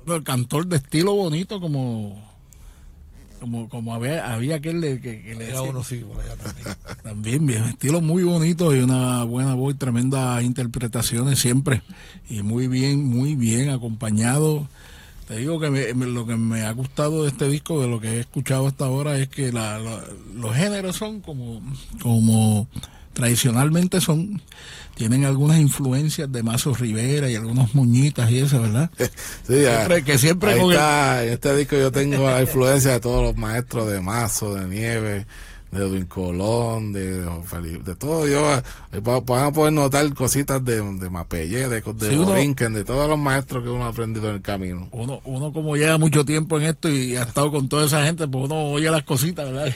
el cantor de estilo bonito como había aquel que le decía. Uno sí, por allá también. También bien, estilo muy bonito y una buena voz, tremendas interpretaciones siempre y muy bien acompañado. Te digo que lo que me ha gustado de este disco, de lo que he escuchado hasta ahora, es que los géneros son como tradicionalmente tienen algunas influencias de Mazo Rivera y algunos moñitas y eso, ¿verdad? Sí, siempre ahí está, en este disco yo tengo la influencia de todos los maestros de Mazo, de Nieves, de Edwin Colón, de todo. Van a poder notar cositas de Mapellé, de Borinquen, de todos los maestros que uno ha aprendido en el camino. Uno como lleva mucho tiempo en esto y ha estado con toda esa gente, pues uno oye las cositas, ¿verdad?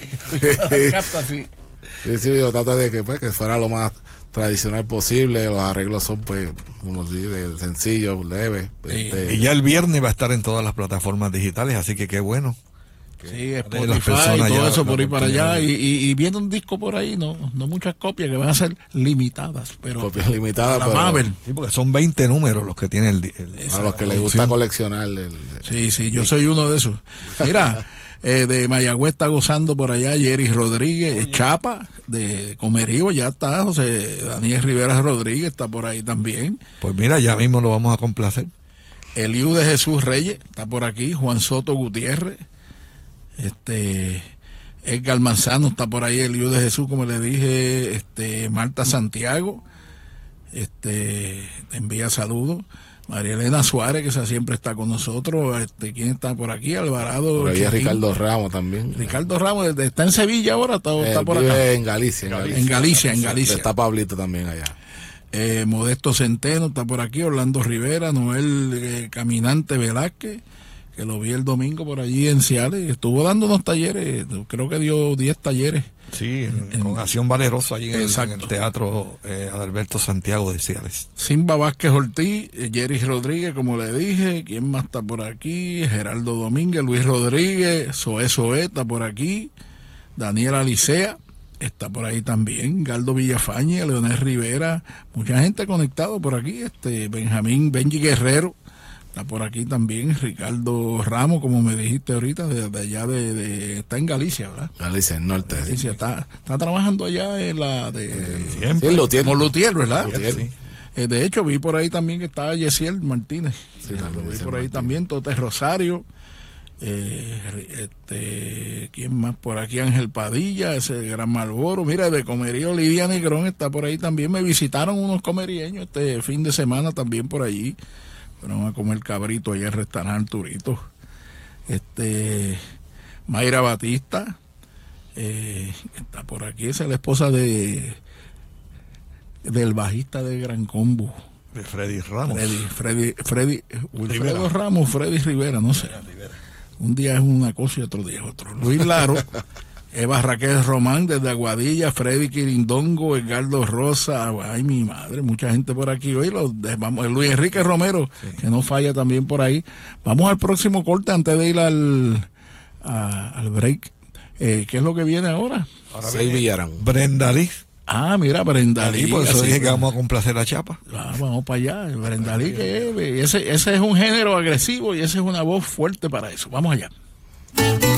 Sí, yo trato de que fuera lo más tradicional posible. Los arreglos son pues unos sencillos, leves. Y ya el viernes va a estar en todas las plataformas digitales, así que qué bueno. Sí, Spotify y todo eso por ir para allá y viene un disco por ahí, no muchas copias que van a ser limitadas, pero copias limitadas para Mabel. Sí, porque son 20 números los que tiene a los que les gusta coleccionar sí, yo soy uno de esos. Mira, de Mayagüez está gozando por allá Jerry Rodríguez, Chapa de Comerío, ya está José Daniel Rivera Rodríguez está por ahí también. Pues mira, ya mismo lo vamos a complacer. Eliú de Jesús Reyes está por aquí, Juan Soto Gutiérrez, Edgar Manzano está por ahí, Eliú de Jesús, como le dije, Marta Santiago, te envía saludos. María Elena Suárez, que esa siempre está con nosotros. ¿Quién está por aquí? Alvarado. Por ahí es Ricardo Ramos también. Ricardo Ramos está en Sevilla ahora, está por acá. En Galicia. En Galicia. Está Pablito también allá. Modesto Centeno está por aquí. Orlando Rivera, Noel Caminante Velázquez, que lo vi el domingo por allí en Ciales. Estuvo dando unos talleres, creo que dio 10 talleres. Sí, con Acción Valerosa allí en el Teatro Adalberto Santiago de Ciales. Simba Vázquez Ortiz, Jerry Rodríguez, como le dije. ¿Quién más está por aquí? Geraldo Domínguez, Luis Rodríguez, Zoé Está por aquí. Daniela Licea está por ahí también. Galdo Villafañe, Leonel Rivera, mucha gente conectado por aquí. Benji Guerrero está por aquí también. Ricardo Ramos, como me dijiste ahorita, de allá está en Galicia, ¿verdad? Galicia, el norte. Galicia, está trabajando allá en la de Lutier, ¿verdad? Lutier. Sí. De hecho, vi por ahí también que estaba Yesiel Martínez. Sí, lo vi por ahí también, Tote Rosario. ¿Quién más por aquí? Ángel Padilla, ese gran Malboro. Mira, de Comerío Lidia Negrón está por ahí también. Me visitaron unos comerieños este fin de semana también por allí. Fueron a comer cabrito allá en el restaurante Turito. Mayra Batista está por aquí, esa es la esposa del bajista de Gran Combo. De Freddy Ramos. Wilfredo Ramos, Freddy Rivera, no sé. Un día es una cosa y otro día es otro. Luis Laro, Eva Raquel Román desde Aguadilla, Freddy Quirindongo, Edgardo Rosa, ay mi madre, mucha gente por aquí. Hoy Luis Enrique Romero, sí, que no falla también por ahí. Vamos al próximo corte antes de ir al break. ¿Qué es lo que viene ahora? Brenda Lee. Ah, mira, Brenda Lee. Por eso dije que vamos a complacer a Chapa. Vamos para allá. Brenda Lee, ese es un género agresivo y esa es una voz fuerte para eso. Vamos allá.